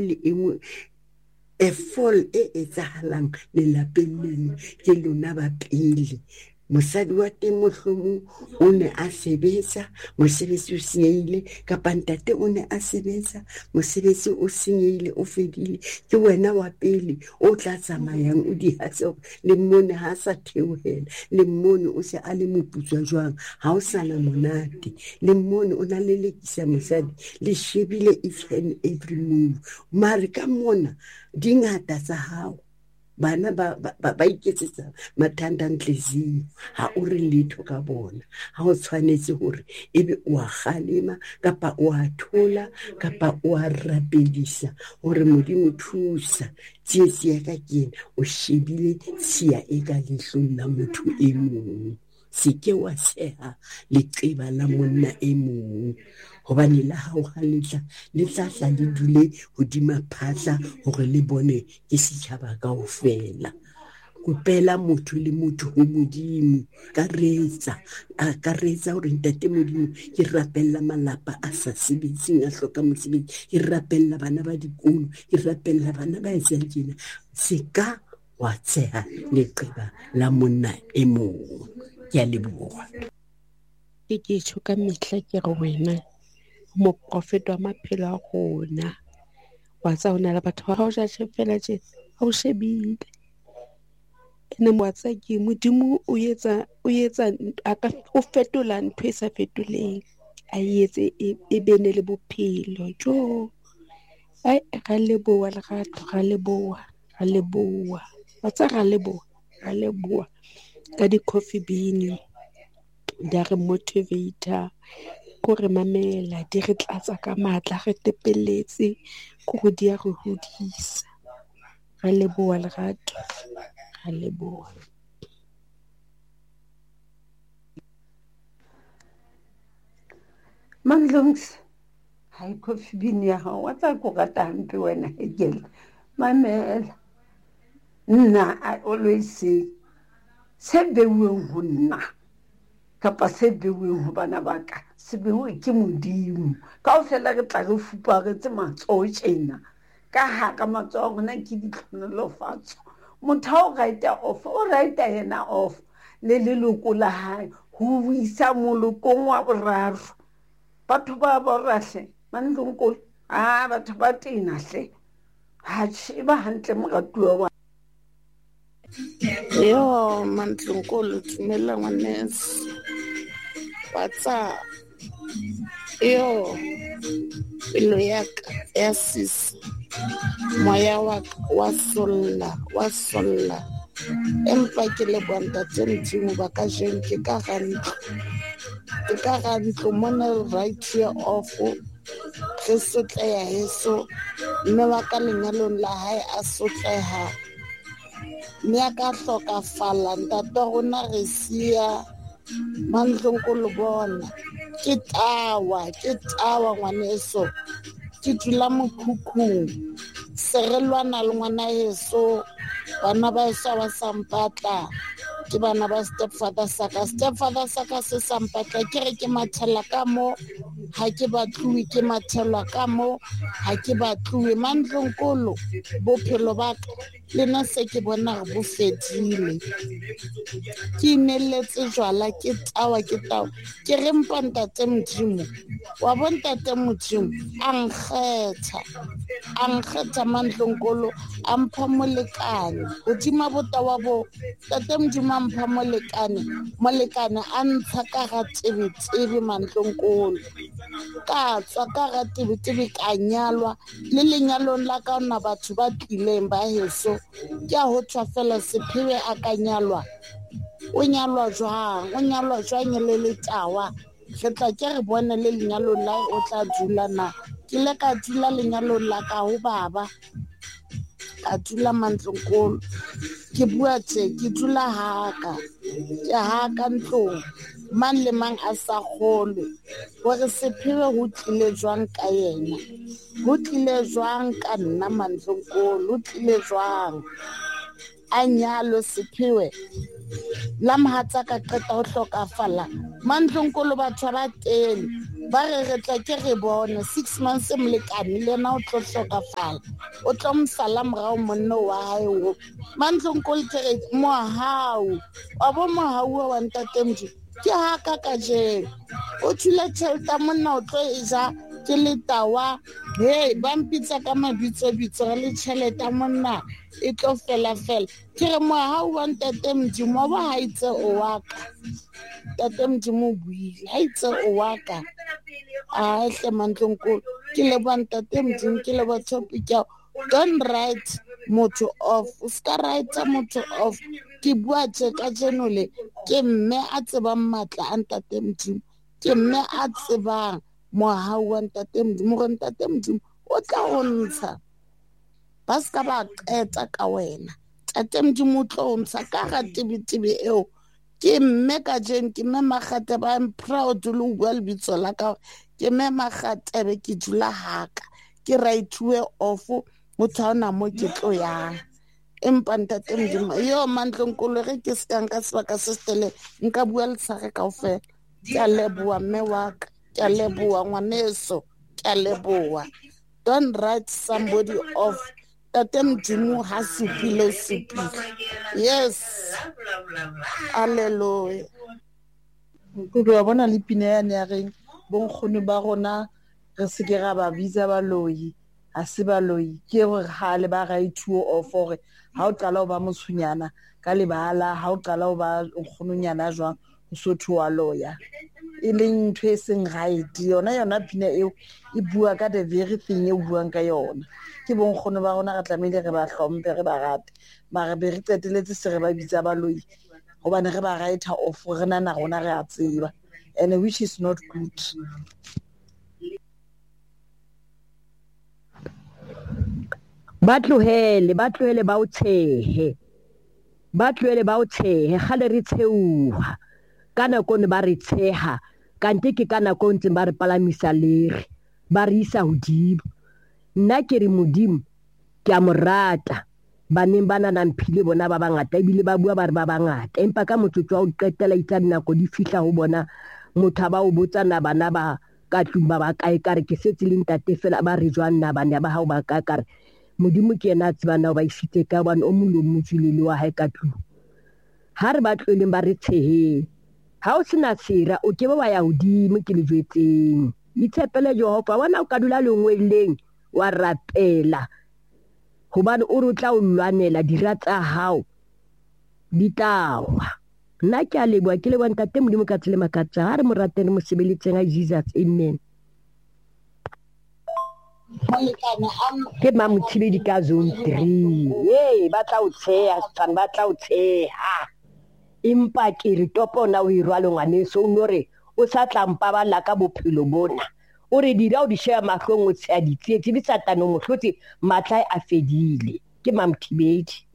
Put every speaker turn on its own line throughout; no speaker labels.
le engwe e fall e etsahalang lelapeng leno ke lona ba pele. Mosadi wa teng mohlomong o ne a sebetsa, mosebetsi o senyehile, kapa ntate o ne a sebetsa, mosebetsi o senyehile, o fedile. Ke wena wa pele o tla tsamayang o di hatsa le mmone ha sa theohela, le mmone o se a le moputswa jwang, ha o sana monate, le mmone o na le lekisa mosadi, le shebile each and every move. Mare ka mona di ngata tsa hao, bana ba iketsetsa mathanda ntlezing, ha o re letho ka bona. Ha o tshwanetse hore ebe o a kgalema, kapa o a thola, kapa o a rapedisa hore Modimo thusa, tsietsi ya ka ke ena, o shebile tshia e ka lehlong la motho e mong. Seke wa seha leqeba la monna e mong, hobane la hao ha letla le tlatla le dule hodima phatla hore le bone ke setjhaba kaofela. Kopela motho le motho ho Modimo, ka retsa hore ntate Modimo ke rapella malapa a sa sebetseng, a hloka mosebetsi, ke rapella bana ba dikolo, ke rapella bana ba etsang tjena. Seka wa tseha leqeba la monna e mong. Ke a leboha.
Ke tjho ka mehla ke re wena moprofeta wa maphelo a rona, wa tsa hona le batho ba ha o ja fela tjena ha o shebile ene wa tsa ke Modimo o fetola ntho e sa fetoleng, a etse e bene le bophelo jo. Ai ra leboha lerato, ra leboha wa tsa ra leboha ka di-coffee bean di re motivator, ko re mamela, di re tlatsa ka matla, re tepelletse ko di a re hodisa. Ra leboha lerato, ra leboha.
Mandlungs, hai coffee bean ya hao, wa tsa ko rata hampe wena Hegel. Mamela, nna I always say, se beuweng ho nna, kapa se beuweng ho bana ba ka, se beuwe ke Modimo. Kaofela re tla re fuparetse matsoho tjena, ka hara matsoho a rona ke ditlhonolofatso. Motho ha o write-a off, o write-a yena off, le leloko la hae, ho isa molokong wa boraro. Batho ba borahle, Mandlunkulu, batho ba tena hle, ha sheba hantle moratuwa wa.
Yo Mandlunkulu, dumela ngwanese, watsa yo pelo ya ka ya sisi, moya wa ka wa solla, empa ke le bontate Modimo ba ka jeng ke ka gantlo mona right here off re sotleha heso, mme wa ka lenyalong la hae a sotleha, mme a ka hlokafala, ntate wa rona re siya. Mandlunkulu bona ke tawa ngwaneso, ke dula mokhukhung, se re lwana le ngwana heso, bana ba heso ba sampatla ke bana ba stepfather saka se sampatla, ke re ke mathela ka mo ha ke batluwe, ke mathelwa ka mo ha ke batluwe. Mandlunkulu, bophelo ba ka lena se ke bona re bo fedile, ke ineletse jwala, ke tawa, ke re mpa ntate Modimo, wa bo ntate Modimo a nkgetha Mandlunkulu, a mpha molekane hodima botawa bo. Ntate Modimo a mpha molekane a ntsha ka ga tebetebe Mandlunkulu, ka tswa ka ga tebetebe ka nyalwa, le lenyalong la ka ona batho ba tlileng ba heso, ke a ho tswa fela Sephewe a ka nyalwa. O nyalwa jwang le letawa, re tla ke re bone le lenyalong la o tla dula na. Ke le ka dula lenyalong la ka ho baba, ka dula Mandlunkulu, ke bua tje, ke dula ke haka ntlong, mang le mang a sa kgolwe hore Sephewe ho tlile jwang ka yena, ho tlile jwang ka nna Mandlunkulu, ho tlile jwang a nyalo Sephewe la mohatsa ka qeta ho hlokafala. Mandlunkulu, batho ba teng ba re tla ke re bone 6 months molekane le na o tlo hlokafala o tlo msala morao monna wa hae o Mandlonkolo ke re mohau wa bo mohau wa ntatemdi ke ha ka jeno o thula tšhelete monna o tlo e ja ke le tawa ba mpitsa ka mabitsobitso le tšhelete monna e tlo fela ke re mohau wa ntatemdi mo ba ha itse o wa ka tatemdi mo buile ha itse o wa ka a hle Mandlonkolo ke le ba ntatemdi ke le ba topic ya don't write motho off o ska write motho off ke bua tse ka jenole ke mme a tsebang matla a ntatemdi ke mme a tsebang mohau wa ntatemdi mo re ntatemdi o tla go ntsha ba ska ba qeta ka wena tatemdi mo tlo ntsha ka ga tibitibi eo ke mme ka jen ke mme Makgate ba I'm proud to look well bitso la ka ke mme Makgate be ke dula haka ke write off mothaona mo ke tlo yang empa ntatemdi yo Mandlonkolo re ke ska sebaka se stele nka bua le tsage kaofela ke a leboa mme wa ka ke a leboa ngwaneso ke a leboa don't write somebody off tatemdi mo ha supile yes hallelujah
Nkuru wa bona le pina ya ne ya reng bonkgone ba rona re se ke ra ba bitsa baloi a se baloi ke gore ha le ba ga ithuo of gore ha o qala o ba motshonyana ka lebala ha o qala o ba nkgononyana jwang o sotho wa loya e leng ntho e seng right yona pina eo e bua ka the very thing e buang ka yona ke bonkgone ba rona re tlamehile re ba hlompe re ba rate mara be re qeteletse se re ba bitsa baloi gobane re ba writer off re nana rona re a tseba and which is not good.
ba tlohele ba o tshehe gale re tsheuha ka nako ne ba re tsheha kante ke ka nako ntse ba re palamisa lere ba re isa hodimo nna ke re modimo ke a morata baneng ba nana mphile bona ba bangata ebile ba bua ba re ba bangata empa ka motsotso wa o qetela itsa dinako di fihla ho bona motho ba o botsana bana ba ka tlung ba kae ka re ke setse le ntate fela ba re jwang na bana ba hao ba ka re modimo ke yena a tsebana ba isitse ka bana o molo motswelele wa hae ka tlung ha re ba tlweleng ba re tsheheng ha o sena sera o ke ba ya hodimo ke le jwetseng itshepele Jehova bona o ka dula lengweleng wa rapela hobane o re tla o lwanela dira tsa hao di tawa nna ke a leboa ke le wa ntate modimo ka tsele makatsa ha re mo ratele mo sebeletseng a Jesus amen ke mamotshibedi ka zone 3 ba tla o tsheha tsana ba tla o tsheha empa ke re topona o irwale ngwaneso o nore o sa tlampa ba la ka bophelo bona o re dira o di share mahlong o tsheha ditsietsi di satano mohlotse matla a fedile ke mamthibedi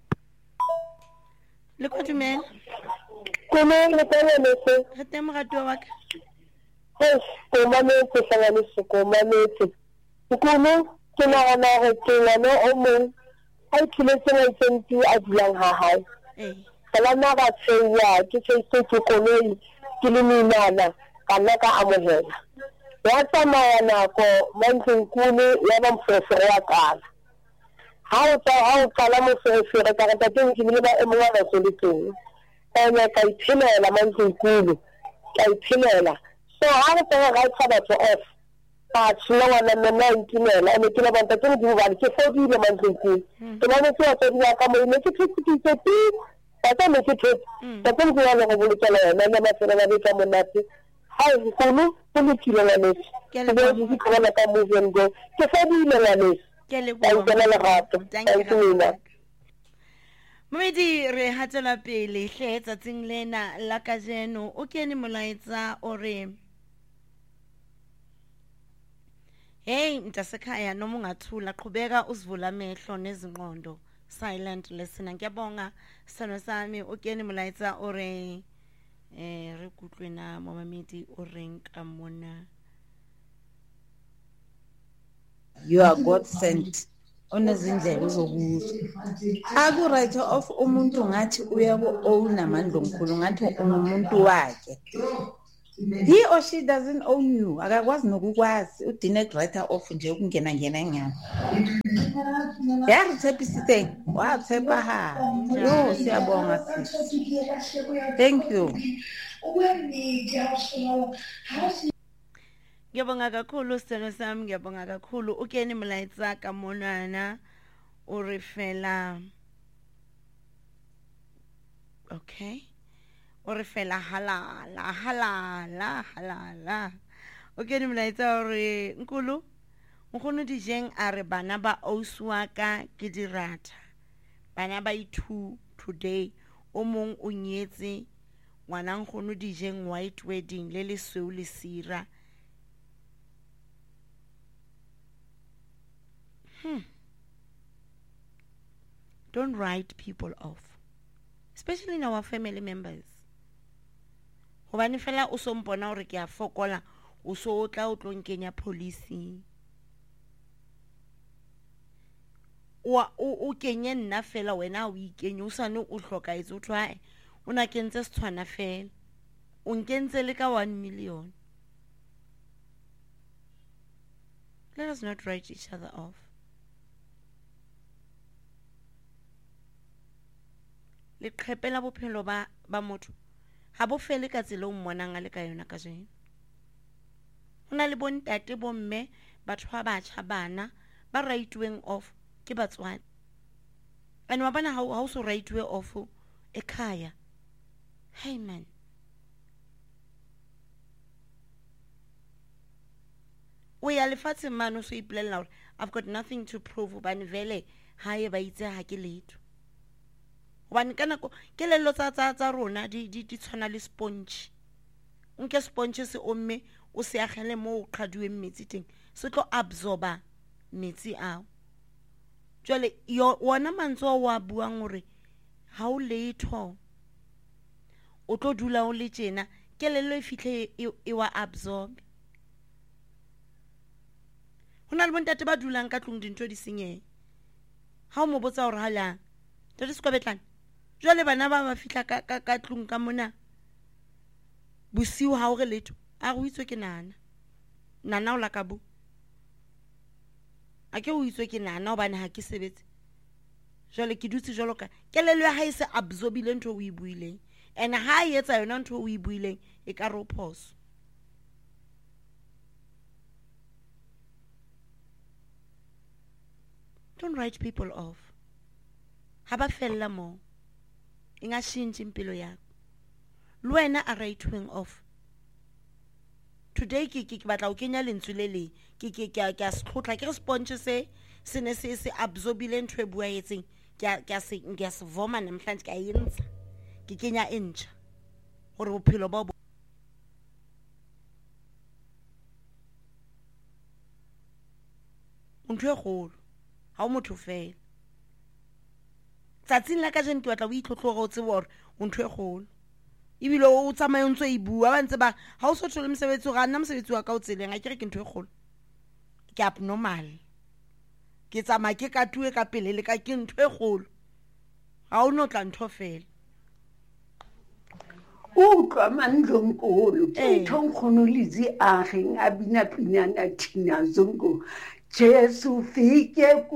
le kwa dumela
le tele se
re teng morato wa ka
ko mametse sanganise ko mametse kuno ke nagana gore ke ngwana o mong a itlhiletse maitsentsi a dulang ha hae fela nna ba tsheiwa ke tshetse ke koloi ke le meinana ka nna ka amogela ya tsamaya nako Mandlonkolo ya ba mofefere wa kala ha o qala mofefere ka rata ke bile ba e mongwa ba soletseng ene ka iphelela Mandlonkolo ka iphelela so ha re tsaya ga tsa batho off ba tsela wana nna ntimela ene ke le banta ke di ba ke fodile Mandlonkolo ke bona ke wa tsaya ka mo ne ke tsitse ta me ke ta ke go ya go bolokela yena le mafela ba ka monate ha go kolo ke le kile la nese ke le go bona ka movie and go ke fodile la nese
ke le go Momedi re hatela pele hle tsatsing lena la kajeno o kene molaetsa o re hey mntasekhaya noma ungathula qhubeka usivula amehlo nezingqondo silent listener ngiyabonga sithando sami o kene molaetsa o re re kutlwena Momedi o reng ka mona
you are God sent onezindlela zokuzwa aku write off umuntu ngathi uyaku own Mandlonkolo ngathi ungumuntu wakhe
He or she doesn't own you. Akakwazi nokukwazi uDinet writer off nje ukungena nyana. Yakuthepisithe wathepha ha. Yo siyabonga sisi. Thank you.
Ngiyabonga kakhulu sithelo sami, ngiyabonga kakhulu. Ukeni mlaetsa ka monana o re fela. Okay. O re fela halala. Ukeni mlaetsa o re nkulu nkgono dijeng a re bana ba auswa ka ke dirata. Bana ba itu today o mong o nyetse ngwana nkgono dijeng white wedding le lesweu le sira. Don't write people off, especially in our family members. Hobane fela o so mpona hore ke a fokola o so o tla o tlo nkenya police. O kenye nna fela wena o ikenye o sane o hlokaetse o thwa o na kentse setshwana fela o nkentse le ka 1 million. Let us not write each other off. Le qhepela bophelo ba motho ha bo fele ka tsela o mmonang a le ka yona ka jeno. Hona le bontate bomme batho ba batjha bana ba write-weng off ke batswadi. And wa bana ha o so write-we off ekhaya. Hey man. We are lefatshe mano so ipolela hore I've got nothing to prove hobane vele ha e ba itse ha ke letho. Hobane ka nako ke lelo tsa rona di tshwana le sponge. Nke sponge se omme o se agele mo o qhaduwe metsi teng se tlo absorba metsi ao. Jwale wona mantso wa buang hore ha o letho o tlo dula o le tjena ke lelo e fihle e wa absorb. Hona le bontate ba dulang ka tlung dintho di senye. Ha o mo botsa hore hala tlo di skobetlana. Jwale bana ba fihla ka tlung ka mona bosiu ha o re letho a go itswe ke nana o la ka bu a ke o itswe ke nana hobane ha ke sebetse. Jwale ke dutse jwalo ka kelelo ya ha e se absorbile ntho o e buileng and ha e etsa yona ntho o e buileng e ka ro phoso. Don't write people off. Ha ba fella mo inga shintshe impilo yakho. Le wena a write-weng off. Today ke batla o kenya lentswe le le ke a skhotla ke response se ne se absorbile ntho e bua etseng ke a se voma namhlanje ka yenza ke kenya entsha hore bophelo ba ntho e kgolo ha o motho fela. Tsatsing la ka jeno ke batla o itlhotlhoga o tsebe hore o ntho e kgolo ebile o tsamaya ntse e bua ba ntse ba ha o so thole mosebetsi ga nna mosebetsi wa ka o tseleng a kere ke ntho e kgolo ke abnormal ke tsamaya ke katuwe ka pele le ka ke ntho e kgolo ha o no tla ntho fela.
Utlwa Mandlonkulu ke ntho nkgono Lizzy a reng a bina pinyana Tina Zongo Jesu fike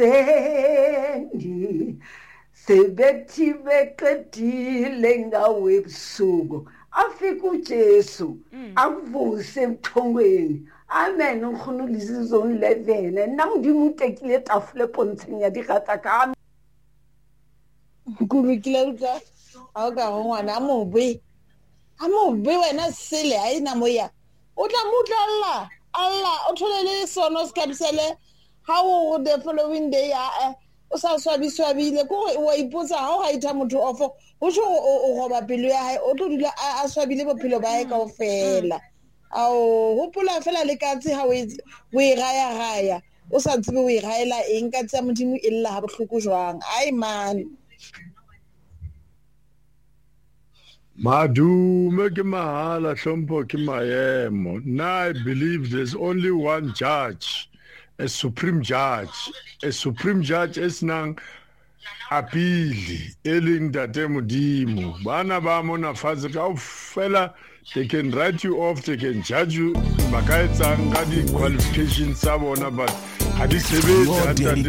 kuseni sebethi beqedile ngawe ebusuku afika uJesu akuvuse ebuthongweni. Amen. Nkgono Lizzy zone 11 nna modimo tekile tafole pontsheng ya digata ka
Nkubikile utlwa a o ka go ngwana a mobe wena sele a ina moya o tla mutla Allah o tholele sono skabisele how the following day o sa swabile ko wa ipotsa ha o ga itha motho ofo o tlo o goba pelo ya hae o tlo dula a swabile bophelo ba hae kaofela. Ao hopola fela le katse ha o e gaya o sa tsebe o e gaela eng ka tsa modimo e lla ha bohloko jwang. Ai man
Madume ke mahala hlompho ke maemo. Now I believe there's only one judge, a supreme judge esinang apili eling tate modimo bana ba mona fatshe kaofela they can write you off, they can judge you, qualifications, but